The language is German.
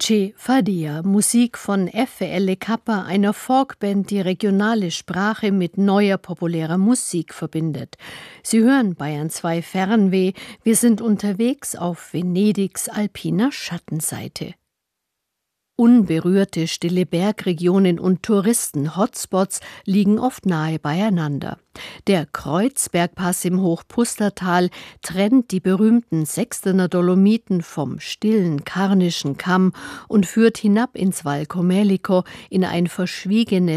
Ce Fadia, Musik von FL Kappa, einer Folkband, die regionale Sprache mit neuer populärer Musik verbindet. Sie hören Bayern 2 Fernweh. Wir sind unterwegs auf Venedigs alpiner Schattenseite. Unberührte, stille Bergregionen und Touristen-Hotspots liegen oft nahe beieinander. Der Kreuzbergpass im Hochpustertal trennt die berühmten Sextener Dolomiten vom stillen Karnischen Kamm und führt hinab ins Val Comelico in ein verschwiegenes